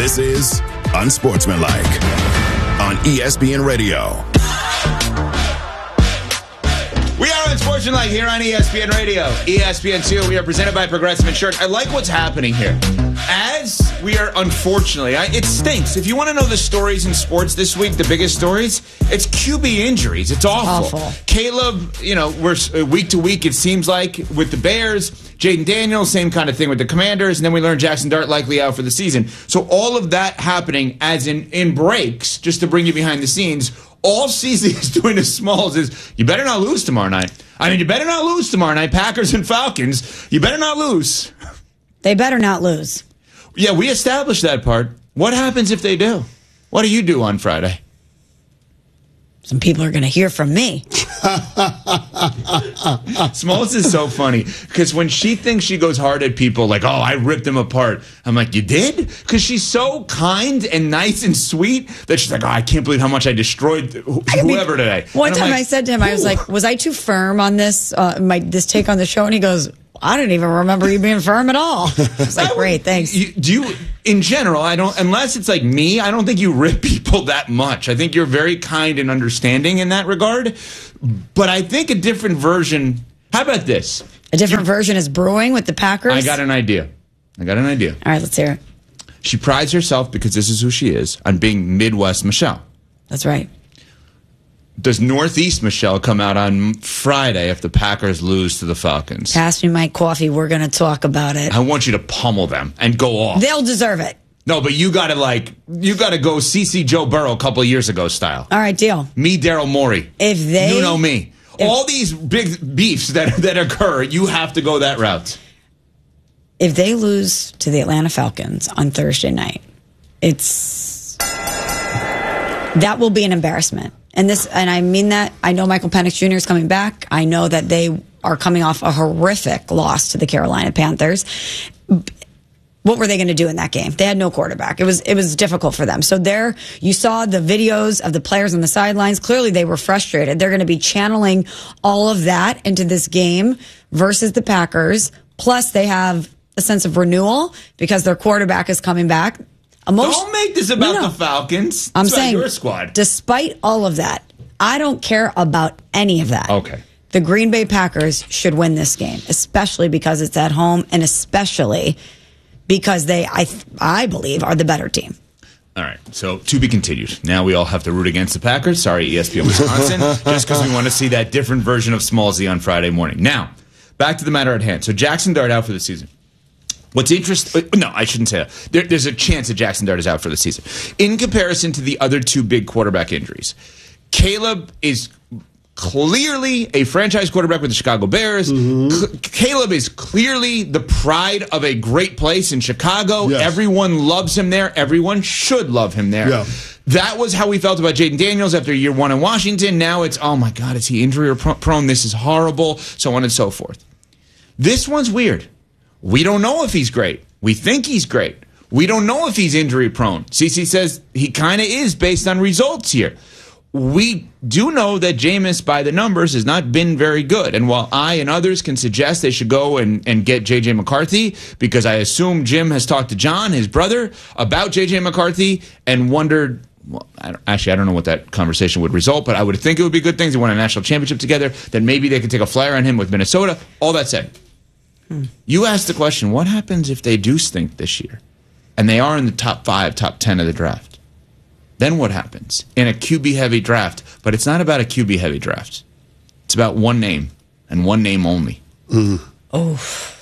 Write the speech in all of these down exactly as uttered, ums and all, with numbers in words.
This is Unsportsmanlike on E S P N Radio. We are Unsportsmanlike here on E S P N Radio. E S P N two, we are presented by Progressive Insurance. I like what's happening here. As we are, unfortunately, I, it stinks. If you want to know the stories in sports this week, the biggest stories, it's Q B injuries. It's awful. awful. Caleb, you know, we're week to week, it seems like, with the Bears. Jaden Daniels, same kind of thing with the Commanders. And then we learned Jackson Dart likely out for the season. So all of that happening as in, in breaks, just to bring you behind the scenes. All C Z is doing to Smalls is, you better not lose tomorrow night. I mean, you better not lose tomorrow night. Packers and Falcons, you better not lose. They better not lose. Yeah, we established that part. What happens if they do? What do you do on Friday? Some people are going to hear from me. Smalls is so funny because when she thinks she goes hard at people like, oh, I ripped them apart. I'm like, you did? Because she's so kind and nice and sweet that she's like, oh, I can't believe how much I destroyed wh- I mean, whoever today. One time like, I said to him, I was like, was I too firm on this, uh, my this take on the show? And he goes, I don't even remember you being firm at all. I was like, great, thanks. You, do you, in general, I don't, unless it's like me, I don't think you rip people that much. I think you're very kind and understanding in that regard. But I think a different version, how about this? A different You're, version is brewing with the Packers? I got an idea. I got an idea. All right, let's hear it. She prides herself, because this is who she is, on being Midwest Michelle. That's right. Does Northeast Michelle come out on Friday if the Packers lose to the Falcons? Pass me my coffee. We're going to talk about it. I want you to pummel them and go off. They'll deserve it. No, but you got to like, you got to go C C Joe Burrow a couple of years ago style. All right, deal. Me, Daryl Morey. If they... You know me. If, All these big beefs that, that occur, you have to go that route. If they lose to the Atlanta Falcons on Thursday night, it's... that will be an embarrassment. And this, and I mean that. I know Michael Penix Junior is coming back. I know that they are coming off a horrific loss to the Carolina Panthers. What were they going to do in that game? They had no quarterback. It was it was difficult for them. So there, you saw the videos of the players on the sidelines. Clearly, they were frustrated. They're going to be channeling all of that into this game versus the Packers. Plus, they have a sense of renewal because their quarterback is coming back. Emotion- don't make this about no, no. the Falcons. It's I'm about saying, your squad. Despite all of that, I don't care about any of that. Okay. The Green Bay Packers should win this game, especially because it's at home and especially because they, I, I believe, are the better team. All right, so to be continued. Now we all have to root against the Packers. Sorry, E S P N Wisconsin, just because we want to see that different version of Smallsy on Friday morning. Now, back to the matter at hand. So Jackson Dart out for the season. What's interesting, no, I shouldn't say that. There, there's a chance that Jackson Dart is out for the season. In comparison to the other two big quarterback injuries, Caleb is clearly a franchise quarterback with the Chicago Bears. Mm-hmm. C- Caleb is clearly the pride of a great place in Chicago. Yes. Everyone loves him there. Everyone should love him there. Yeah. That was how we felt about Jaden Daniels after year one in Washington. Now it's, oh my God, is he injury or prone? This is horrible, so on and so forth. This one's weird. We don't know if he's great. We think he's great. We don't know if he's injury prone. CeCe says he kind of is based on results here. We do know that Jameis, by the numbers, has not been very good. And while I and others can suggest they should go and, and get J J. McCarthy, because I assume Jim has talked to John, his brother, about J J. McCarthy and wondered, well, I don't, actually, I don't know what that conversation would result, but I would think it would be good things. They won a national championship together. Then maybe they could take a flyer on him with Minnesota. All that said, hmm. you asked the question, what happens if they do stink this year? And they are in the top five, top ten of the draft. Then what happens in a Q B-heavy draft? But it's not about a Q B-heavy draft. It's about one name, and one name only. Mm. Oh.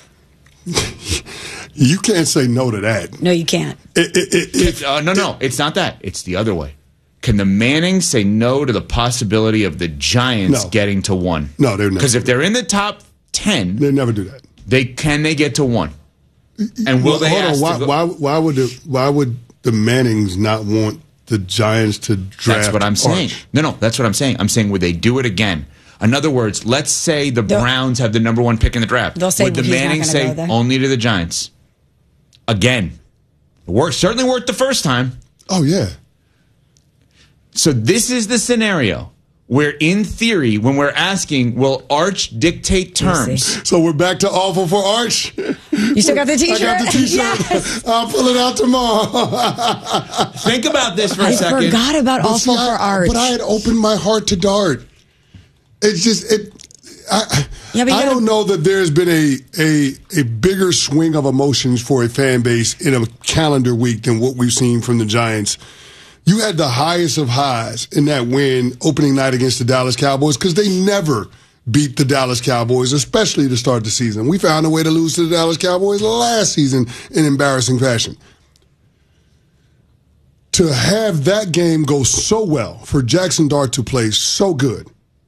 You can't say no to that. No, you can't. It, it, it, it, uh, no, no, it's not that. It's the other way. Can the Mannings say no to the possibility of the Giants no. getting to one? No, they're never. Because if they're in the top ten, they never do that. They can they get to one? And will well, they hold ask on. Why, to go- why, why would the why would the Mannings not want the Giants to draft? That's what I'm saying. Arch? No, no, that's what I'm saying. I'm saying would they do it again? In other words, let's say the They'll, Browns have the number one pick in the draft. They'll say would the he's Mannings not gonna say go only to the Giants? Again, it worked, certainly worked the first time. Oh yeah. So this is the scenario where in theory, when we're asking, will Arch dictate terms? So we're back to awful for Arch. You still got the T-shirt? I got the T-shirt. Yes. I'll pull it out tomorrow. Think about this for a I second. forgot about But awful see, I- for Arch. But I had opened my heart to Dart. It's just it. I, Yeah, but you I gotta- don't know that there's been a, a a bigger swing of emotions for a fan base in a calendar week than what we've seen from the Giants. You had the highest of highs in that win opening night against the Dallas Cowboys because they never beat the Dallas Cowboys, especially to start the season. We found a way to lose to the Dallas Cowboys last season in embarrassing fashion. To have that game go so well, for Jackson Dart to play so good,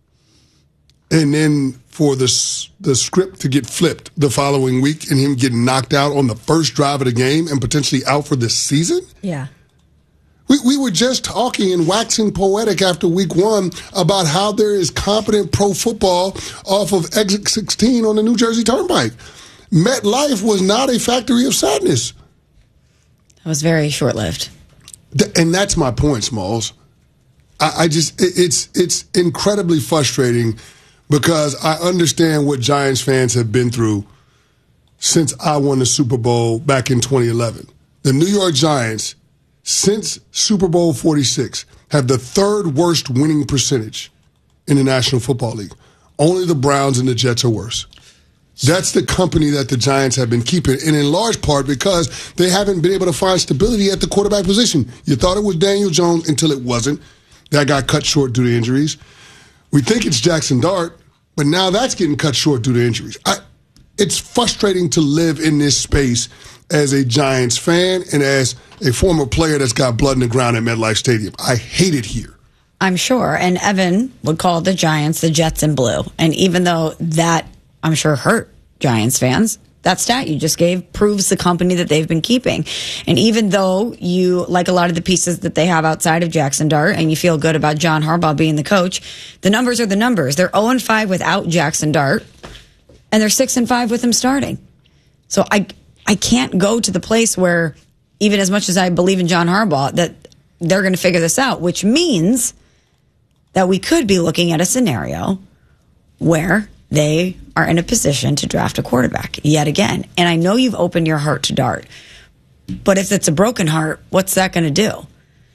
and then for the, the script to get flipped the following week and him getting knocked out on the first drive of the game and potentially out for the season? Yeah. We, we were just talking and waxing poetic after week one about how there is competent pro football off of exit sixteen on the New Jersey Turnpike. MetLife was not a factory of sadness. That was very short-lived. Th- And that's my point, Smalls. I, I just, it, it's, it's incredibly frustrating because I understand what Giants fans have been through since I won the Super Bowl back in twenty eleven. The New York Giants, since Super Bowl forty-six, have the third worst winning percentage in the National Football League. Only the Browns and the Jets are worse. That's the company that the Giants have been keeping, and in large part because they haven't been able to find stability at the quarterback position. You thought it was Daniel Jones until it wasn't. That got cut short due to injuries. We think it's Jackson Dart, but now that's getting cut short due to injuries. I, it's frustrating to live in this space as a Giants fan and as a former player that's got blood in the ground at MetLife Stadium. I hate it here. I'm sure. And Evan would call the Giants the Jets in blue. And even though that, I'm sure, hurt Giants fans, that stat you just gave proves the company that they've been keeping. And even though you like a lot of the pieces that they have outside of Jackson Dart and you feel good about John Harbaugh being the coach, the numbers are the numbers. They're oh and five without Jackson Dart, and they're six and five with him starting. So I I can't go to the place where, even as much as I believe in John Harbaugh, that they're going to figure this out, which means that we could be looking at a scenario where they are in a position to draft a quarterback yet again. And I know you've opened your heart to Dart, but if it's a broken heart, what's that going to do?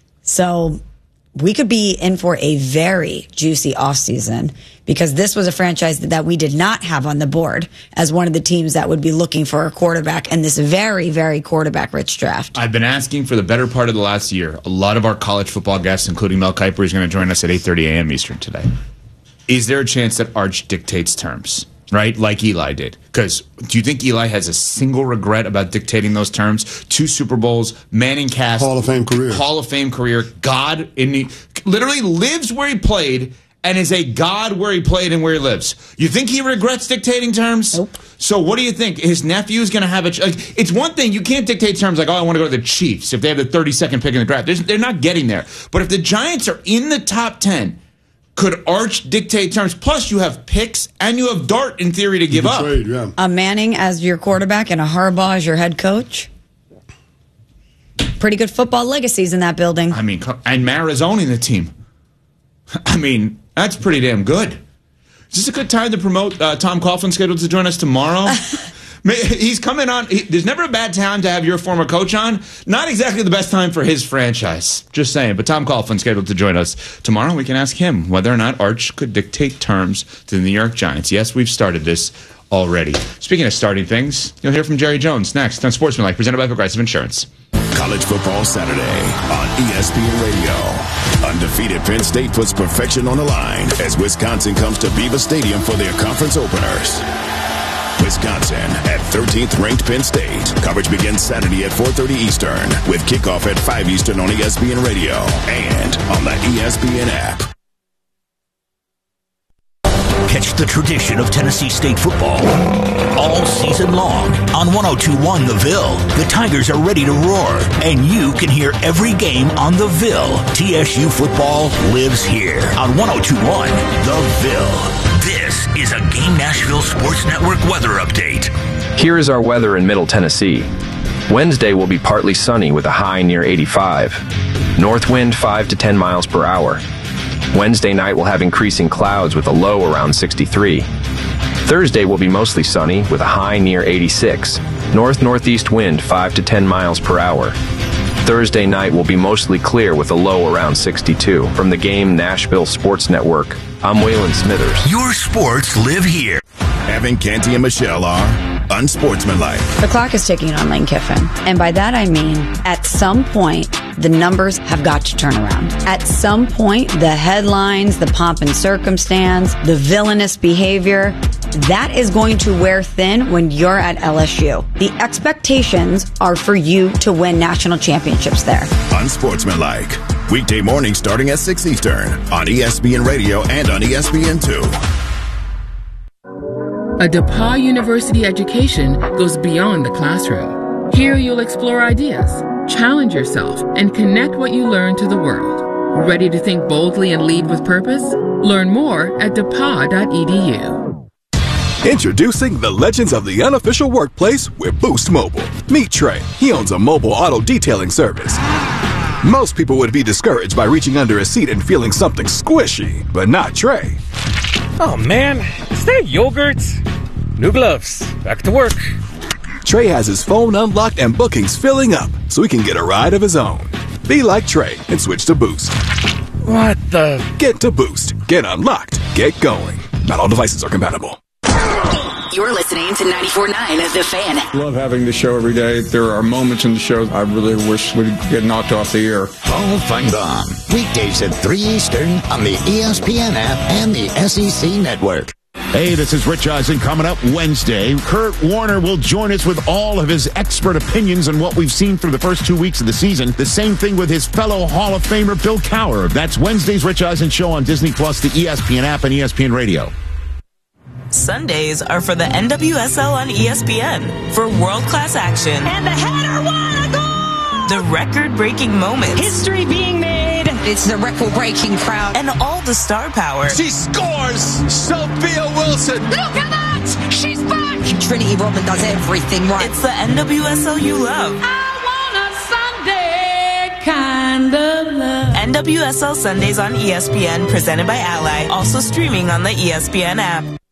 So we could be in for a very juicy offseason because this was a franchise that we did not have on the board as one of the teams that would be looking for a quarterback in this very, very quarterback-rich draft. I've been asking for the better part of the last year. A lot of our college football guests, including Mel Kiper, is going to join us at eight thirty a.m. Eastern today. Is there a chance that Arch dictates terms, right, like Eli did? Because do you think Eli has a single regret about dictating those terms? Two Super Bowls, Manning cast, Hall of Fame career. Hall of Fame career, God, in the, literally lives where he played and is a God where he played and where he lives. You think he regrets dictating terms? Nope. So what do you think? His nephew is going to have a... Like, it's one thing, you can't dictate terms like, oh, I want to go to the Chiefs if they have the thirty-second pick in the draft. There's, they're not getting there. But if the Giants are in the top ten... could Arch dictate terms? Plus, you have picks and you have Dart in theory to give up. Trade, yeah. A Manning as your quarterback and a Harbaugh as your head coach. Pretty good football legacies in that building. I mean, and Mara's owning the team. I mean, that's pretty damn good. Is this a good time to promote uh, Tom Coughlin scheduled to join us tomorrow? He's coming on. He, there's never a bad time to have your former coach on. Not exactly the best time for his franchise. Just saying. But Tom Coughlin scheduled to join us tomorrow. We can ask him whether or not Arch could dictate terms to the New York Giants. Yes, we've started this already. Speaking of starting things, you'll hear from Jerry Jones next on Sportsmanlike, presented by Progressive Insurance. College Football Saturday on E S P N Radio. Undefeated Penn State puts perfection on the line as Wisconsin comes to Beaver Stadium for their conference openers. Wisconsin at thirteenth ranked Penn State. Coverage begins Saturday at four thirty Eastern with kickoff at five Eastern on E S P N Radio and on the E S P N app. Catch the tradition of Tennessee State football all season long on one oh two point one The Ville. The Tigers are ready to roar, and you can hear every game on The Ville. T S U football lives here on one oh two point one The Ville. This is a Game Nashville Sports Network weather update. Here is our weather in Middle Tennessee. Wednesday will be partly sunny with a high near eighty-five. North wind five to ten miles per hour. Wednesday night will have increasing clouds with a low around sixty-three. Thursday will be mostly sunny with a high near eighty-six. North-northeast wind five to ten miles per hour. Thursday night will be mostly clear with a low around sixty-two. From the Game Nashville Sports Network, I'm Waylon Smithers. Your sports live here. Evan Canty and Michelle are unsportsmanlike. The clock is ticking on Lane Kiffin. And by that I mean, at some point, the numbers have got to turn around. At some point, the headlines, the pomp and circumstance, the villainous behavior, that is going to wear thin when you're at L S U. The expectations are for you to win national championships there. Unsportsmanlike. Weekday mornings starting at six Eastern on E S P N Radio and on E S P N two. A DePauw University education goes beyond the classroom. Here you'll explore ideas, challenge yourself, and connect what you learn to the world. Ready to think boldly and lead with purpose? Learn more at D E P A W dot E D U. Introducing the legends of the unofficial workplace with Boost Mobile. Meet Trey. He owns a mobile auto detailing service. Most people would be discouraged by reaching under a seat and feeling something squishy, but not Trey. Oh man, is that yogurt? New gloves. Back to work. Trey has his phone unlocked and bookings filling up, so he can get a ride of his own. Be like Trey and switch to Boost. What the? Get to Boost. Get unlocked. Get going. Not all devices are compatible. You're listening to ninety-four point nine The Fan. Love having the show every day. There are moments in the show I really wish would get knocked off the air. Paul Feinbaum. Weekdays at three Eastern on the E S P N app and the S E C Network. Hey, this is Rich Eisen. Coming up Wednesday, Kurt Warner will join us with all of his expert opinions on what we've seen through the first two weeks of the season. The same thing with his fellow Hall of Famer, Bill Cowher. That's Wednesday's Rich Eisen Show on Disney Plus, the E S P N app, and E S P N Radio. Sundays are for the N W S L on E S P N for world-class action. And the header, what a goal! The record-breaking moments. History being made. It's the record-breaking crowd. And all the star power. She scores! Sophia Wilson! Look at that! She's back! Trinity Rodman does everything right. It's the N W S L you love. I want a Sunday kind of love. N W S L Sundays on E S P N, presented by Ally. Also streaming on the E S P N app.